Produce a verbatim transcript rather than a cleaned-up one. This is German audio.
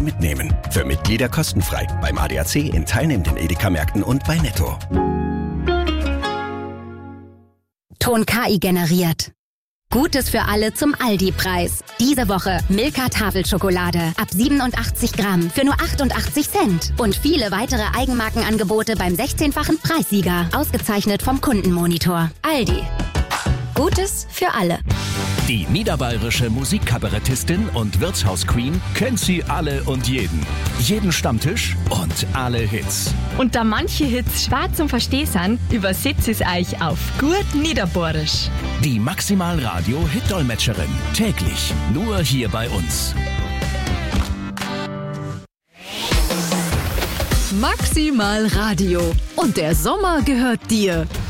mitnehmen. Für Mitglieder kostenfrei. Beim A D A C, in teilnehmenden Edeka-Märkten und bei Netto. Ton K I generiert. Gutes für alle zum Aldi-Preis. Diese Woche Milka Tafelschokolade ab siebenundachtzig Gramm für nur achtundachtzig Cent. Und viele weitere Eigenmarkenangebote beim sechzehnfachen Preissieger. Ausgezeichnet vom Kundenmonitor. Aldi. Gutes für alle. Die niederbayerische Musikkabarettistin und Wirtshausqueen kennt sie alle und jeden. Jeden Stammtisch und alle Hits. Und da manche Hits schwer zum Verstehen sind, übersetze es euch auf gut Niederbayerisch. Die Maximal Radio Hit-Dolmetscherin. Täglich nur hier bei uns. Maximal Radio. Und der Sommer gehört dir.